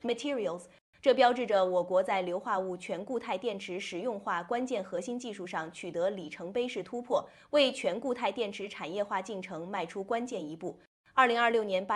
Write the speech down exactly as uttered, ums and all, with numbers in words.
Materials。这标志着我国在硫化物全固态电池实用化关键核心技术上取得里程碑式突破，为全固态电池产业化进程迈出关键一步。二零二六年八